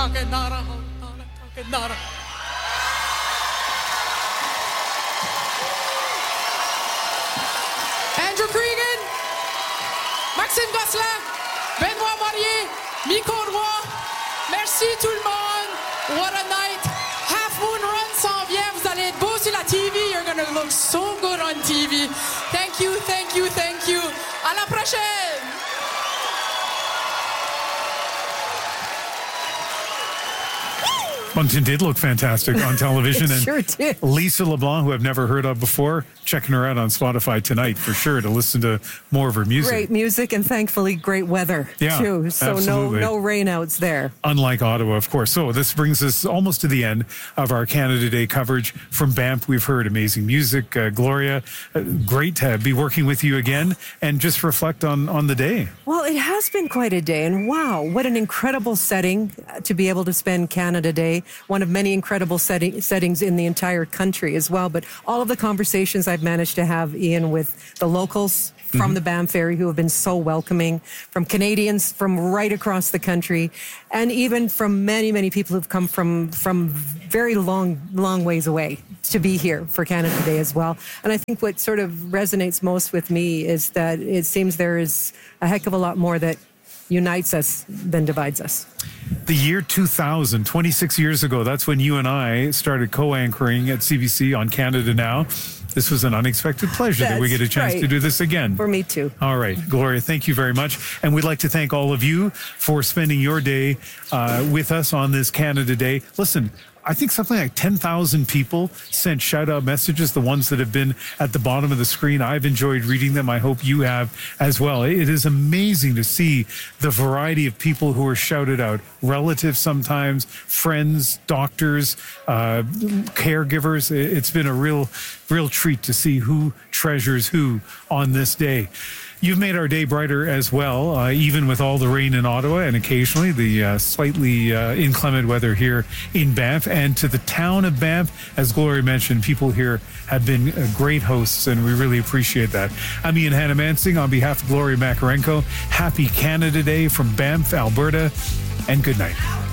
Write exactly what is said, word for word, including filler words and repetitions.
talking Nara, Nara, talking Nara. Andrew Cregan, Maxime Gosselin, Benoît Marier, Miko Roy, merci tout le monde. What a night. Half Moon Run s'en vient. Vous allez être beau sur la T V. You're gonna look so good on T V. Thank you, thank you, thank you. À la prochaine. Moncton did look fantastic on television. And sure did. Lisa LeBlanc, who I've never heard of before, checking her out on Spotify tonight for sure to listen to more of her music. Great music and thankfully great weather yeah, too. So absolutely. no no rainouts there. Unlike Ottawa, of course. So this brings us almost to the end of our Canada Day coverage from Banff. We've heard amazing music. Uh, Gloria, uh, great to be working with you again and just reflect on, on the day. Well, it has been quite a day. And wow, what an incredible setting to be able to spend Canada Day. One of many incredible setting, settings in the entire country as well. But all of the conversations I've managed to have, Ian, with the locals from mm-hmm. the Banff area who have been so welcoming, from Canadians from right across the country, and even from many, many people who've come from, from very long, long ways away to be here for Canada Day as well. And I think what sort of resonates most with me is that it seems there is a heck of a lot more that unites us than divides us. The year two thousand, twenty-six years ago, that's when you and I started co-anchoring at C B C on Canada Now. This was an unexpected pleasure That's that we get a chance right. to do this again. For me too. All right, Gloria, thank you very much. And we'd like to thank all of you for spending your day uh, with us on this Canada Day. Listen, I think something like ten thousand people sent shout-out messages, the ones that have been at the bottom of the screen. I've enjoyed reading them. I hope you have as well. It is amazing to see the variety of people who are shouted out. Relatives sometimes, friends, doctors, uh, caregivers. It's been a real, real treat to see who treasures who on this day. You've made our day brighter as well, uh, even with all the rain in Ottawa and occasionally the uh, slightly uh, inclement weather here in Banff. And to the town of Banff, as Gloria mentioned, people here have been uh, great hosts, and we really appreciate that. I'm Ian Hannah-Mansing on behalf of Gloria Makarenko. Happy Canada Day from Banff, Alberta, and good night.